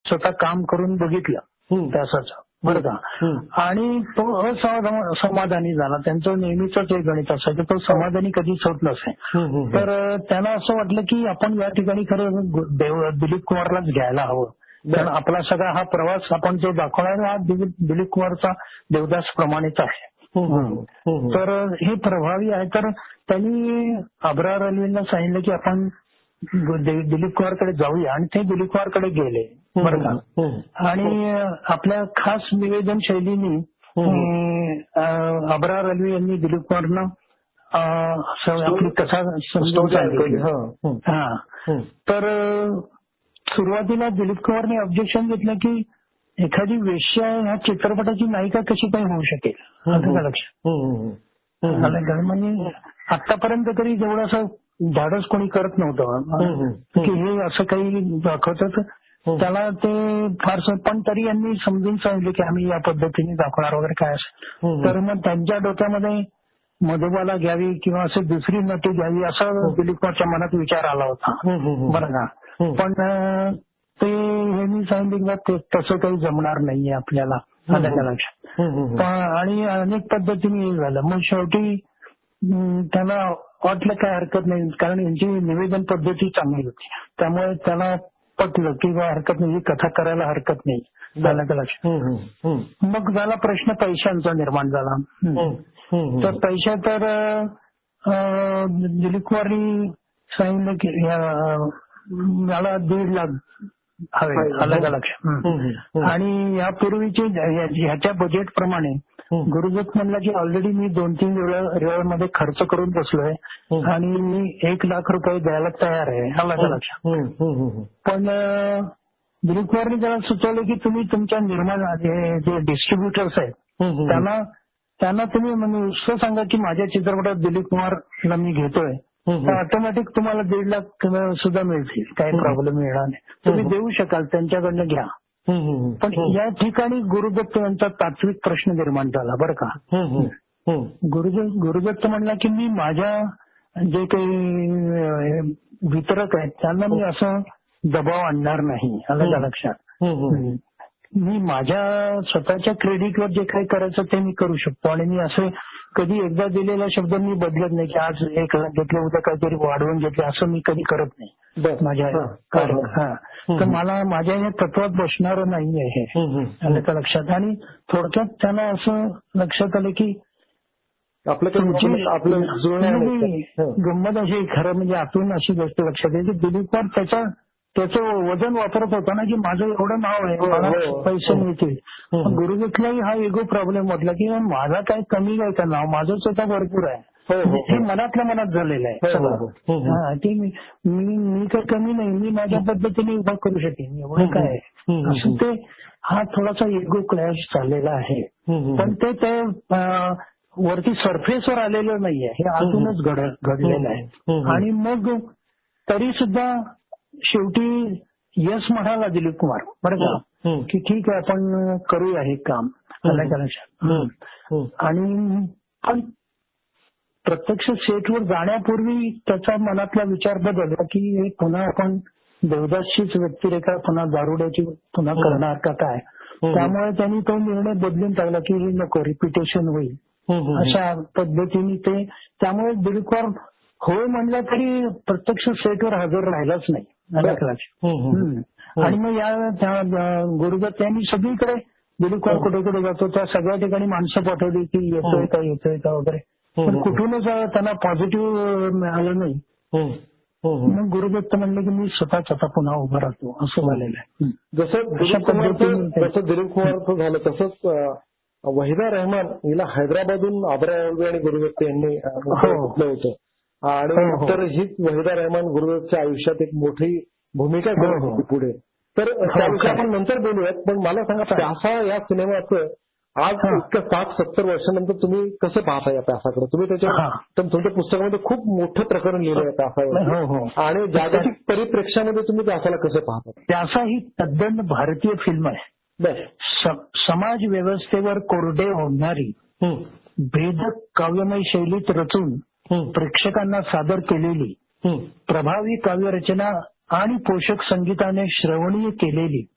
स्वतः काम करून बघितलं त्याचं बरं का, आणि तो असमाधानी झाला. त्यांचं नेहमीच एक गणित असायचं, तो समाधानी कधीच होत नसे. तर त्यांना असं वाटलं की आपण या ठिकाणी खरं दिलीप कुमारलाच घ्यायला हवं. कारण आपला सगळा हा प्रवास आपण जो दाखवणार हा दिलीप कुमारचा देवदास प्रमाणेच आहे. तर हे प्रभावी आहे. तर त्यांनी अब्रार अल्वींना सांगितलं की आपण दिलीप कुमारकडे जाऊया, आणि ते दिलीप कुमारकडे गेले बरं का. आणि आपल्या खास निवेदन शैलीने अब्रार अल्वी यांनी दिलीप कुमारनं आपली कथा समजून सांगितली. तर सुरुवातीला दिलीप कुमारने ऑब्जेक्शन घेतलं की एखादी वेश्या ह्या चित्रपटाची नायिका कशी काय होऊ शकेल, असं का लक्षात. म्हणजे आतापर्यंत तरी जेवढं असं धाडस कोणी करत नव्हतं की हे असं काही दाखवतात, त्याला ते फारसं. पण तरी यांनी समजून सांगितलं की आम्ही या पद्धतीने दाखवणार वगैरे काय असं. तर मग त्यांच्या डोक्यामध्ये मधुबाला घ्यावी किंवा असं दुसरी नटी घ्यावी असा दिलीप कुमारच्या मनात विचार आला होता बरं का. पण ते हे मी सांगितलं की तसं काही जमणार नाहीये आपल्याला, आलं लक्षात. आणि अनेक पद्धतीने झालं. मग शेवटी त्याला वाटलं काय हरकत नाही, कारण यांची निवेदन पद्धती चांगली होती, त्यामुळे त्याला पटलं की हरकत नाही, ही कथा करायला हरकत नाही, झालं का लक्षात. मग झाला प्रश्न पैशांचा निर्माण झाला. तर पैसा तर दिलीप कुमारनी सांगितलं की मला 1.5 लाख हवे, आलं का लक्षात. आणि यापूर्वीचे ह्याच्या बजेट प्रमाणे गुरुदत्त म्हणला की ऑलरेडी मी 2-3 वेळामध्ये खर्च करून बसलोय आणि मी 1 लाख रुपये द्यायला तयार आहे, आलं का लक्षात. पण दिलीप कुमारनी त्याला सुचवलं की तुम्ही तुमच्या निर्माण जे डिस्ट्रीब्युटर्स आहेत त्यांना तुम्ही म्हणजे सांगा की माझ्या चित्रपटात दिलीप कुमारला मी घेतोय, तर ऑटोमॅटिक तुम्हाला 1.5 लाख सुद्धा मिळतील, काही प्रॉब्लेम येणार नाही, तुम्ही देऊ शकाल, त्यांच्याकडनं घ्या. पण या ठिकाणी गुरुदत्त यांचा तात्विक प्रश्न निर्माण झाला बरं का. गुरुदत्त म्हणला की मी माझ्या जे काही वितरक आहेत त्यांना मी असं दबाव आणणार नाही, आलं का लक्षात. मी माझ्या स्वतःच्या क्रेडिटवर जे काही करायचं ते मी करू शकतो, आणि मी असं कधी एकदा दिलेला शब्द मी बदलत नाही की आज 1 लाख घेतलं उद्या काहीतरी वाढवून घेतलं, असं मी कधी करत नाही माझ्या कार्यात. तर मला माझ्या या तत्वात बसणारं नाहीये हे, आलं का लक्षात. आणि थोडक्यात त्यांना असं लक्षात आलं की गंमत अशी खरं म्हणजे आतून अशी गोष्ट लक्षात येते की दिलीप कुमार त्याचं वजन वापरत होता ना की माझं एवढं नाव आहे, मला पैसे मिळतील. गुरुदत्तलाही हा इगो प्रॉब्लेम म्हटला की माझा काय कमी आहे का नाव, माझं स्वतः भरपूर आहे, हे मनातल्या मनात झालेलं आहे सगळं. की मी काय कमी नाही, मी माझ्या पद्धतीने उभा करू शकेन, एवढं काय असं ते हा थोडासा इगो क्लॅश झालेला आहे. पण ते वरती सरफेसवर आलेलं नाहीये, हे आतूनच घडलेलं आहे. आणि मग तरी सुद्धा शेवटी यस म्हणाला दिलीप कुमार बरं का की ठीक आहे आपण करूया हे काम, आलं का लक्षात. आणि पण प्रत्यक्ष सेटवर जाण्यापूर्वी त्याचा मनातला विचार बदलला की पुन्हा आपण देवदासचीच व्यक्तिरेखा पुन्हा दारुड्याची पुन्हा करणार का काय. त्यामुळे त्यांनी तो निर्णय बदलून टाकला की हे नको, रिपिटेशन होईल अशा पद्धतीने. ते त्यामुळे दिलीप कुमार होय म्हणलं तरी प्रत्यक्ष सेटवर हजर राहिलाच नाही, आलं का लक्षात. आणि मग या गुरुदत्त यांनी सगळीकडे दिलीप कुमार कुठे कुठे जातो त्या सगळ्या ठिकाणी माणसं पाठवली की येतोय का वगैरे, पण कुठूनच त्यांना पॉझिटिव्ह मिळालं नाही. मग गुरुदत्त म्हणले की मी स्वतः पुन्हा उभा राहतो, असं झालेलं आहे. जसं दिलीप कुमारचं झालं तसंच वहिदा रहमान हिला हैदराबादहून अब्रार आणि गुरुदत्त यांनी घेतलं होतं, आणि नंतर हीच वहिदा रहमान गुरुदत्तच्या आयुष्यात एक मोठी भूमिका करत होती पुढे. तर त्याविषयी आपण नंतर बोलूयात. पण मला सांगा प्यासा या सिनेमाचं आज इतकं 60-70 वर्षानंतर तुम्ही कसं पाहता या प्यासाकडे. तुम्ही तुमच्या पुस्तकामध्ये खूप मोठं प्रकरण लिहिलं आहे प्यासावर, आणि जागतिक परिप्रेक्ष्यामध्ये तुम्ही प्यासाला कसं पाहता. प्यासा ही तद्दन भारतीय फिल्म आहे. समाज व्यवस्थेवर कोरडे होणारी भेदक काव्यमय शैलीत रचून प्रेक्षकांना सादर केलेली प्रभावी काव्यरचना आणि पोषक संगीताने श्रवणीय केलेली